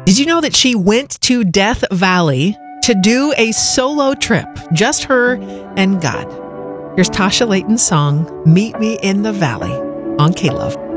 Did you know that she went to Death Valley to do a solo trip? Just her and God. Here's Tasha Layton's song, Meet Me in the Valley, on K-Love.